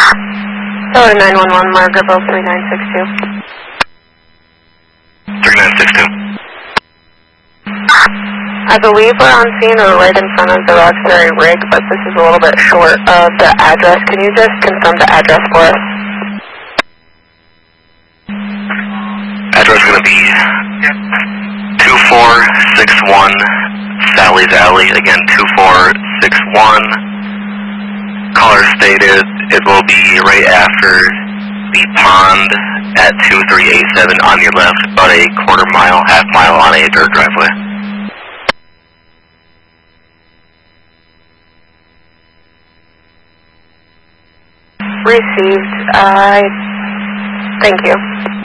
Stellar 911, Margaretville 3962. 3962. I believe we're on scene or right in front of the Roxbury rig, but this is a little bit short of the address. Can you just confirm the address for us? Address is going to be 2461 Sally's Alley. Again, 2461. Caller stated it will be right after the pond at 2387 on your left, about a quarter mile, half mile on a dirt driveway. Received. Thank you.